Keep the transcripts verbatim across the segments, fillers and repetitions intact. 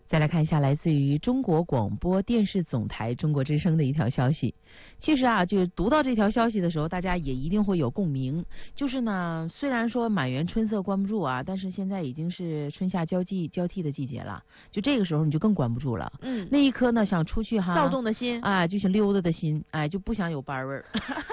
再来看一下来自于中国广播电视总台中国之声的一条消息。其实啊，就读到这条消息的时候，大家也一定会有共鸣。就是呢，虽然说满园春色关不住啊，但是现在已经是春夏交际交替的季节了，就这个时候你就更关不住了。 嗯， 那一颗呢想出去哈， 躁动的心， 哎，就想溜达的心，哎，就不想有班味儿。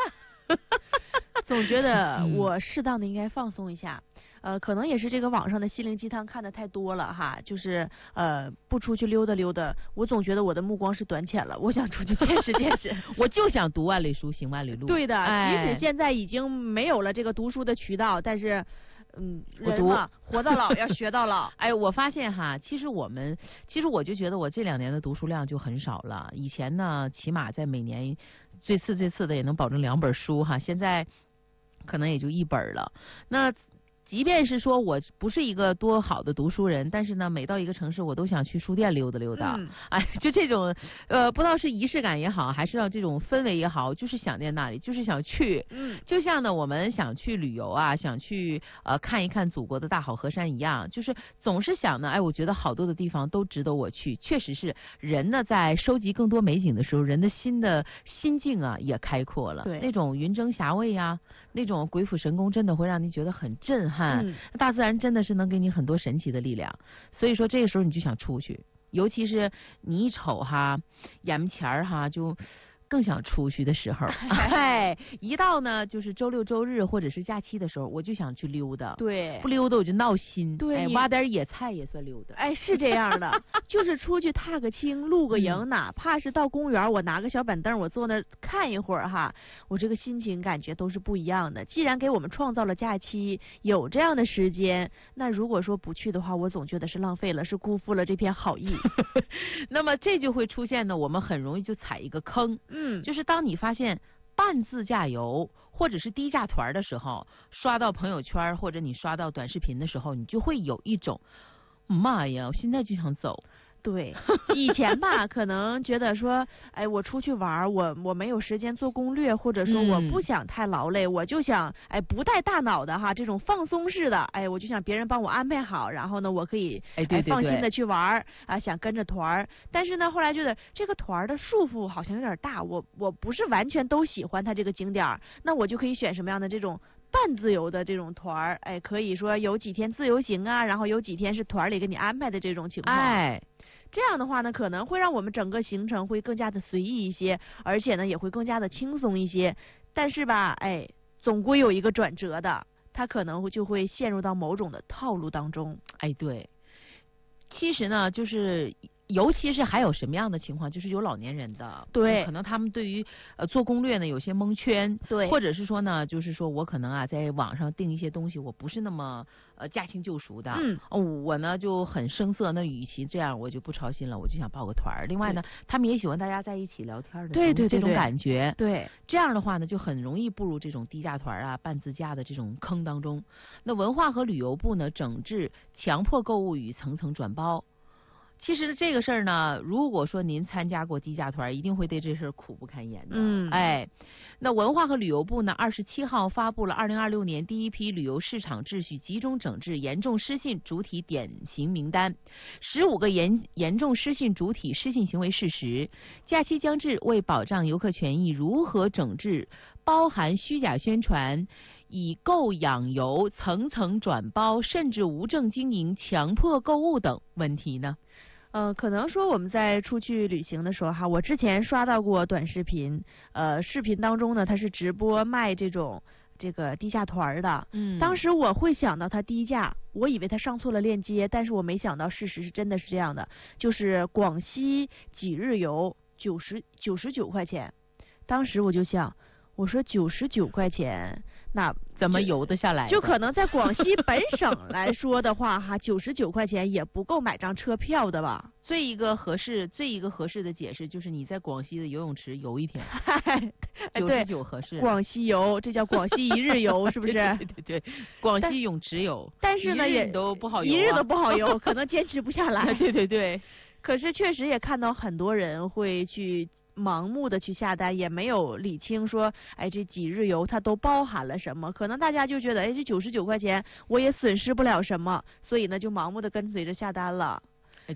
总觉得我适当的应该放松一下。呃，可能也是这个网上的心灵鸡汤看的太多了哈，就是呃不出去溜达溜达，我总觉得我的目光是短浅了，我想出去见识见识， 我就想读万里书，行万里路。 对的， 哎、 即使现在已经没有了这个读书的渠道，但是。嗯，人嘛，活到老要学到老。 哎，我发现哈，其实我们，其实我就觉得我这两年的读书量就很少了。以前呢，起码在每年最次最次的也能保证两本书哈，现在可能也就一本了。那即便是说我不是一个多好的读书人，但是呢，每到一个城市，我都想去书店溜达溜达。嗯、哎，就这种呃，不知道是仪式感也好，还是要这种氛围也好，就是想念那里，就是想去。 嗯， 就像呢，我们想去旅游啊，想去呃看一看祖国的大好河山一样，就是总是想呢，哎，我觉得好多的地方都值得我去。确实是人呢，在收集更多美景的时候，人的心的心境啊也开阔了。 对， 那种云蒸霞蔚呀、啊，那种鬼斧神工，真的会让你觉得很震撼。 嗯， 大自然真的是能给你很多神奇的力量，所以说这个时候你就想出去，尤其是你一瞅哈，眼前儿哈就。更想出去的时候，哎，一到呢就是周六周日或者是假期的时候，我就想去溜达。 对， 不溜达我就闹心。 对， 哎，挖点野菜也算溜达。 哎，是这样的，就是出去踏个青、露个营，嗯、哪怕是到公园，我拿个小板凳，我坐那儿看一会儿哈，我这个心情感觉都是不一样的。既然给我们创造了假期，有这样的时间，那如果说不去的话，我总觉得是浪费了，是辜负了这片好意。 那么这就会出现呢，我们很容易就踩一个坑。 嗯， 就是当你发现半自驾游或者是低价团的时候，刷到朋友圈或者你刷到短视频的时候，你就会有一种妈呀，我现在就想走。 对，以前吧，可能觉得说，哎，我出去玩，我我没有时间做攻略，或者说我不想太劳累，嗯、我就想，哎，不带大脑的哈，这种放松式的，哎，我就想别人帮我安排好，然后呢，我可以哎对对对放心的去玩啊，想跟着团儿。但是呢，后来觉得这个团儿的束缚好像有点大，我我不是完全都喜欢它这个景点儿，那我就可以选什么样的这种。半自由的这种团儿，哎，可以说有几天自由行啊，然后有几天是团里给你安排的这种情况。 哎， 这样的话呢，可能会让我们整个行程会更加的随意一些，而且呢也会更加的轻松一些。但是吧，哎，总归有一个转折的，它可能就会陷入到某种的套路当中。 哎，对，其实呢，就是。尤其是还有什么样的情况，就是有老年人的， 对， 可能他们对于呃做攻略呢有些蒙圈， 对， 或者是说呢，就是说我可能啊在网上订一些东西，我不是那么呃驾轻就熟的， 嗯， 哦，我呢就很生涩，那与其这样，我就不操心了，我就想报个团。另外呢，他们也喜欢大家在一起聊天的， 对对对， 这种感觉， 对， 这样的话呢，就很容易步入这种低价团啊、半自驾的这种坑当中。那文化和旅游部呢，整治强迫购物与层层转包。其实这个事儿呢，如果说您参加过低价团，一定会对这事儿苦不堪言的。 嗯， 哎，那文化和旅游部呢，二十七号发布了二零二六年第一批旅游市场秩序集中整治严重失信主体典型名单，十五个严严重失信主体失信行为事实。假期将至，为保障游客权益，如何整治包含虚假宣传、以购养游、层层转包，甚至无证经营、强迫购物等问题呢？ 呃，可能说我们在出去旅行的时候哈，我之前刷到过短视频，呃，视频当中呢，它是直播卖这种这个低价团的。 嗯， 当时我会想到它低价，我以为它上错了链接，但是我没想到事实是真的是这样的，就是广西几日游九十九十九块钱，当时我就想，我说九十九块钱。那怎么游得下来？ 就可能在广西本省来说的话，哈，九十九块钱也不够买张车票的吧？ 最一个合适，最一个合适的解释就是你在广西的游泳池游一天，九十九合适。 广西游，这叫广西一日游，是不是？ 对对 对, 对，广西泳池游。 但是呢，也都不好游、啊， 一日都不好游，可能坚持不下来。 对对对。 可是确实也看到很多人会去。盲目的去下单，也没有理清说，哎，这几日游它都包含了什么？可能大家就觉得，哎，这九十九块钱我也损失不了什么，所以呢就盲目的跟随着下单了。